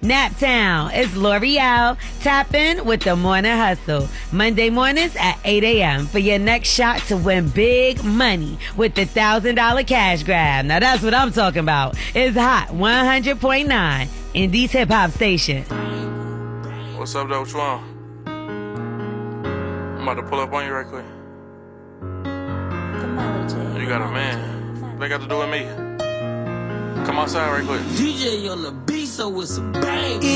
Naptown, it's L'Oreal. Tap in with the Morning Hustle. Monday mornings at 8 a.m. for your next shot to win big money with the $1,000 cash grab. Now that's what I'm talking about. It's Hot 100.9, Indie's hip hop station. What's up, though? What you want? I'm about to pull up on you right quick. You got a man. What they got to do with me? Come outside right quick. DJ on the beat, so it's a bang.